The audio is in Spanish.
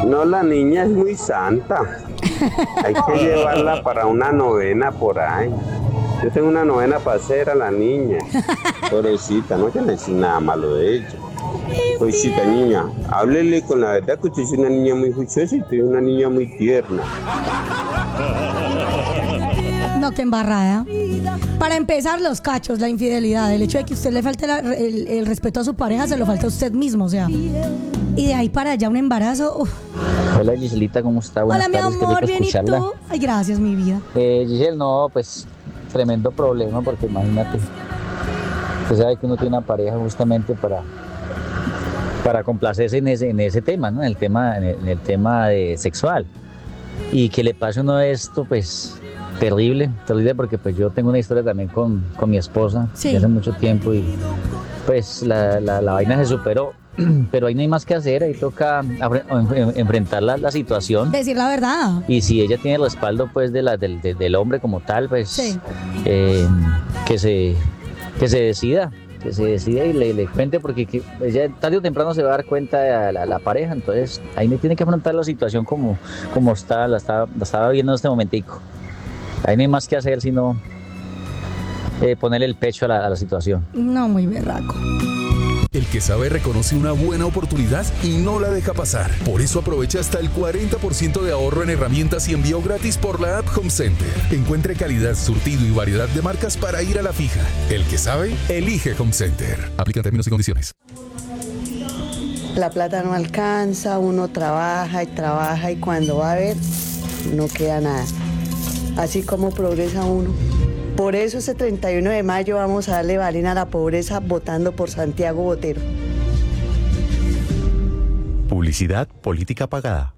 No, la niña es muy santa. Hay que llevarla para una novena por ahí. Yo tengo una novena para hacer a la niña. Pobrecita, no quiero decir nada malo de ella. Pobrecita niña, háblele con la verdad que usted es una niña muy juiciosa y usted es una niña muy tierna. No, qué embarrada. Para empezar, los cachos, la infidelidad, el hecho de que usted le falte el respeto a su pareja, se lo falta a usted mismo, o sea. Y de ahí para allá un embarazo. Uf. Hola Giselita, ¿cómo está? Buenas Hola, mi tardes, qué amor, rico bien, ¿y escucharla. tú? Ay, gracias, mi vida. Giselle, no, pues tremendo problema porque imagínate, usted sabe que uno tiene una pareja justamente para complacerse en ese tema, ¿no? En el tema de sexual. Y que le pase a uno esto, pues terrible porque pues yo tengo una historia también con mi esposa Sí. de hace mucho tiempo y pues la vaina se superó, pero ahí no hay más que hacer, ahí toca enfrentar la situación. Decir la verdad. Y si ella tiene el respaldo pues del hombre como tal, pues Sí. que se decida. Que se decida y le cuente porque ella tarde o temprano se va a dar cuenta de la pareja, entonces ahí me tiene que afrontar la situación como está, la estaba viendo en este momentico. Ahí no hay más que hacer sino ponerle el pecho a la situación. No, muy berraco. El que sabe reconoce una buena oportunidad y no la deja pasar. Por eso aprovecha hasta el 40% de ahorro en herramientas y envío gratis por la app Home Center. Encuentre calidad, surtido y variedad de marcas para ir a la fija. El que sabe, elige Home Center. Aplican términos y condiciones. La plata no alcanza, uno trabaja y cuando va a ver, no queda nada. Así como progresa uno. Por eso ese 31 de mayo vamos a darle balín a la pobreza votando por Santiago Botero. Publicidad política pagada.